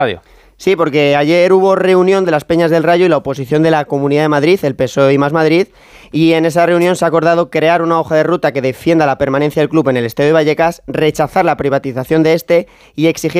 Adiós. Sí, porque ayer hubo reunión de las Peñas del Rayo y la oposición de la Comunidad de Madrid, el PSOE y Más Madrid, y en esa reunión se ha acordado crear una hoja de ruta que defienda la permanencia del club en el Estadio de Vallecas, rechazar la privatización de este y exigir